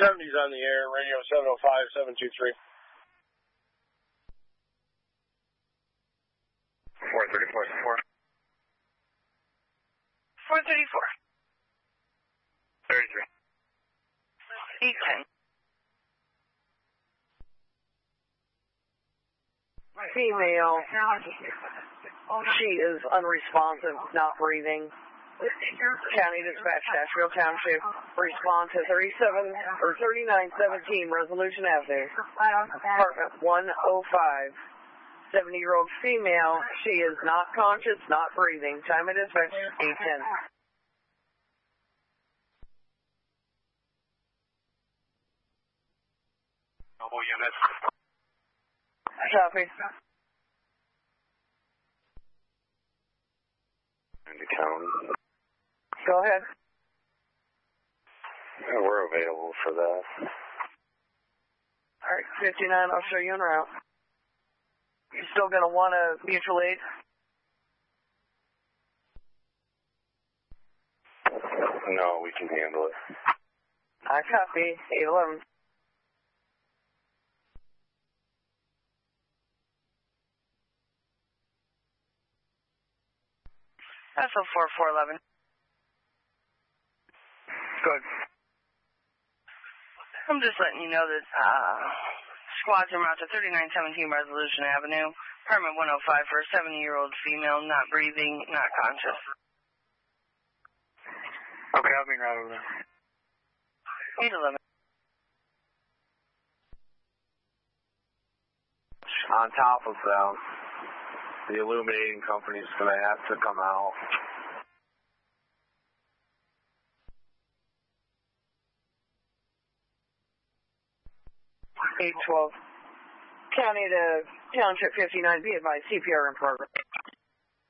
70's on the air, radio 705-723. 434. 434. 33. 810. Female. She is unresponsive, not breathing. County Dispatch, Nashville Township. Respond to 3917 Resolution Avenue. Apartment 105. 70-year-old female. She is not conscious, not breathing. Time of dispatch, 810. Mobile units. Copy. In the county. Go ahead. Yeah, we're available for that. All right, 59, I'll show you en route. You still going to want a mutual aid? No, we can handle it. I copy. 811. That's a 4411. Good. I'm just letting you know that squads are out to 3917 Resolution Avenue, apartment 105 for a 70-year-old female, not breathing, not conscious. Okay, I'll be right over there. 811. On top of them, the illuminating company's going to have to come out. 812. County to Township 59, be advised, CPR in progress.